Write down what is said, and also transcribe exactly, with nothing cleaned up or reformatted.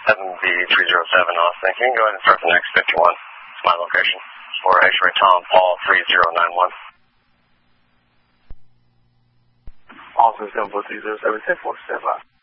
seven B three zero seven, Austin. Can you go ahead and start the next fifty-one? It's my location. For X-ray Tom, Paul three zero nine one. Austin seven four three zero seven, ten four, stand by.